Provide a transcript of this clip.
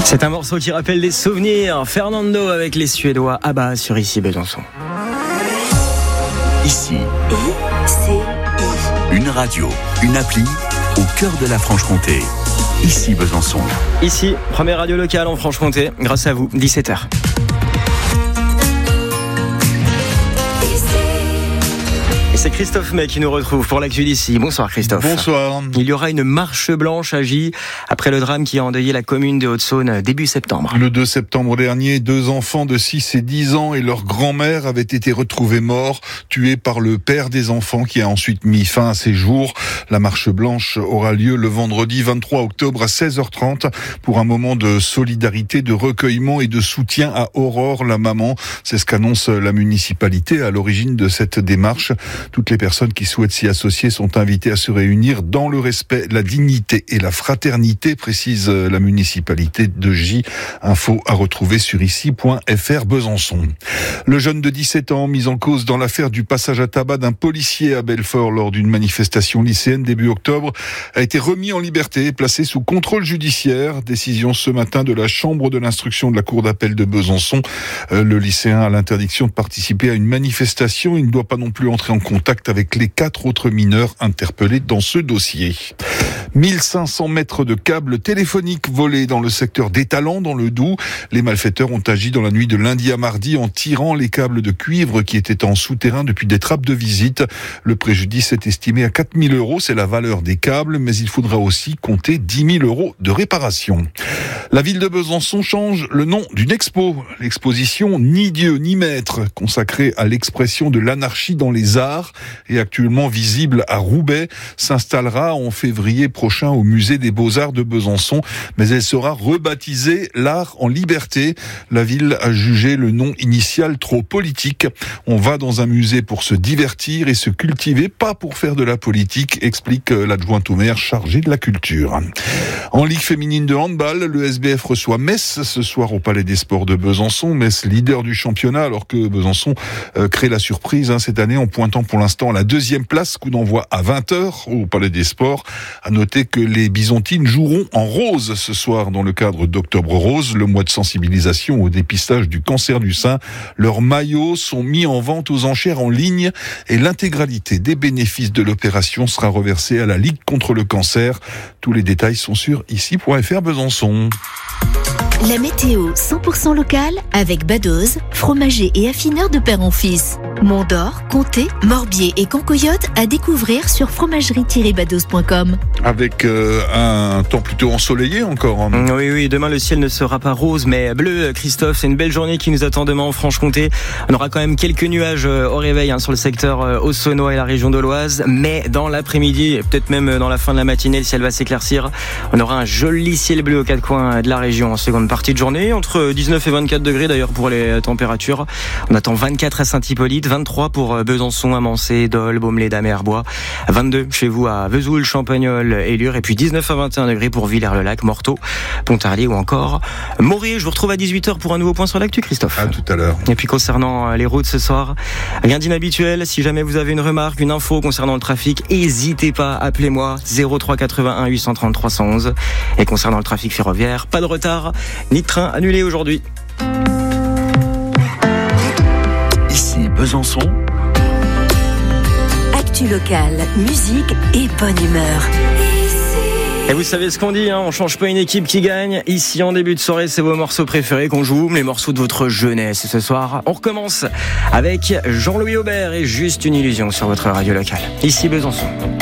C'est un morceau qui rappelle des souvenirs. Fernando avec les Suédois ABBA sur Ici Besançon. Ici, une radio, une appli au cœur de la Franche-Comté. Ici Besançon. Ici, première radio locale en Franche-Comté. Grâce à vous, 17h. C'est Christophe May qui nous retrouve pour l'actu d'ici. Bonsoir Christophe. Bonsoir. Il y aura une marche blanche à Gy après le drame qui a endeuillé la commune des Hauts-de-Saône début septembre. Le 2 septembre dernier, 2 enfants de 6 et 10 ans et leur grand-mère avaient été retrouvés morts, tués par le père des enfants qui a ensuite mis fin à ses jours. La marche blanche aura lieu le vendredi 23 octobre à 16h30 pour un moment de solidarité, de recueillement et de soutien à Aurore, la maman. C'est ce qu'annonce la municipalité à l'origine de cette démarche. Toutes les personnes qui souhaitent s'y associer sont invitées à se réunir dans le respect, la dignité et la fraternité, précise la municipalité de Gy. Info à retrouver sur ici.fr Besançon. Le jeune de 17 ans mis en cause dans l'affaire du passage à tabac d'un policier à Belfort lors d'une manifestation lycéenne début octobre a été remis en liberté et placé sous contrôle judiciaire. Décision ce matin de la chambre de l'instruction de la cour d'appel de Besançon. Le lycéen a l'interdiction de participer à une manifestation. Il ne doit pas non plus entrer en contact avec les 4 autres mineurs interpellés dans ce dossier. 1500 mètres de câbles téléphoniques volés dans le secteur d'Étalans, dans le Doubs. Les malfaiteurs ont agi dans la nuit de lundi à mardi en tirant les câbles de cuivre qui étaient en souterrain depuis des trappes de visite. Le préjudice est estimé à 4 000 €, c'est la valeur des câbles, mais il faudra aussi compter 10 000 € de réparation. La ville de Besançon change le nom d'une expo. L'exposition Ni Dieu ni Maître, consacrée à l'expression de l'anarchie dans les arts et actuellement visible à Roubaix, s'installera en février prochain au musée des Beaux-Arts de Besançon, mais elle sera rebaptisée L'Art en Liberté. La ville a jugé le nom initial trop politique. On va dans un musée pour se divertir et se cultiver, pas pour faire de la politique, explique l'adjointe au maire chargée de la culture. En Ligue féminine de handball, le SBF reçoit Metz ce soir au Palais des Sports de Besançon. Metz leader du championnat alors que Besançon crée la surprise cette année en pointant pour l'instant la 2e place. Coup d'envoi à 20h au Palais des Sports. À noter que les Byzantines joueront en rose ce soir dans le cadre d'Octobre Rose, le mois de sensibilisation au dépistage du cancer du sein. Leurs maillots sont mis en vente aux enchères en ligne et l'intégralité des bénéfices de l'opération sera reversée à la Ligue contre le cancer. Tous les détails sont sur ici.fr Besançon. La météo 100% locale avec Badoz, fromager et affineur de père en fils. Mont-d'Or, Comté, Morbier et Cancoyote à découvrir sur fromagerie-badoz.com. Avec un temps plutôt ensoleillé encore. Oui, demain le ciel ne sera pas rose mais bleu, Christophe. C'est une belle journée qui nous attend demain en Franche-Comté. On aura quand même quelques nuages au réveil sur le secteur Haut-Saônois et la région de l'Oise, mais dans l'après-midi et peut-être même dans la fin de la matinée, le ciel va s'éclaircir. On aura un joli ciel bleu aux 4 coins de la région en seconde partie de journée, entre 19 et 24 degrés d'ailleurs pour les températures. On attend 24 à Saint-Hippolyte, 23 pour Besançon, Amancé, Dole, Baumelet, Damer, Herbois, 22 chez vous à Vesoul, Champagnole et Lure, et puis 19 à 21 degrés pour Villers-le-Lac, Morteau, Pontarlier ou encore Moriez. Je vous retrouve à 18h pour un nouveau point sur l'actu, Christophe. À tout à l'heure. Et puis concernant les routes ce soir, rien d'inhabituel. Si jamais vous avez une remarque, une info concernant le trafic, n'hésitez pas, appelez-moi 03 81 830 311. Et concernant le trafic ferroviaire, pas de retard ni de train annulé aujourd'hui. Ici Besançon. Actu locale, musique et bonne humeur. Et vous savez ce qu'on dit, on change pas une équipe qui gagne. Ici, en début de soirée, c'est vos morceaux préférés qu'on joue, les morceaux de votre jeunesse. Et ce soir, on recommence avec Jean-Louis Aubert et Juste une illusion sur votre radio locale. Ici Besançon.